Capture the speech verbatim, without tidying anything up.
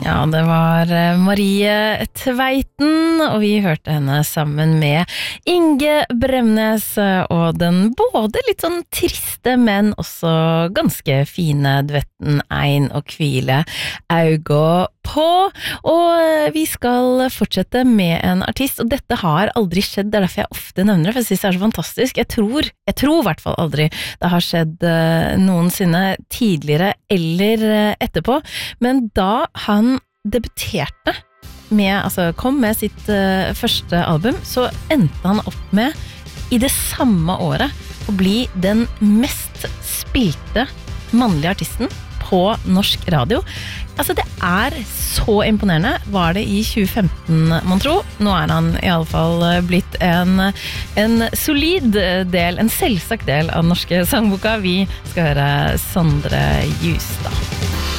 Ja, det var Marie Tveiten, og vi hørte henne sammen med Inge Bremnes, og den både litt sånn triste, men også ganske fine duetten Ein og Hvile auga på. Og vi skal fortsette med en artist, og dette har aldri skjedd, det er derfor jeg ofte nevner det, for jeg synes det er så fantastisk. Jeg tror, jeg tror i hvert fall aldri det har skjedd noensinne tidligere eller etterpå, men da han debuterte med, altså kom med sitt uh, første album, så endte han opp med i det samme året å bli den mest spilte mannlige artisten på norsk radio. Altså det er så imponerende. Var det i tjue femten, mon tro? Nå er han i alle fall blitt en, en solid del, en selvsagt del av den norske sangboka. Vi skal høre Sondre Justad.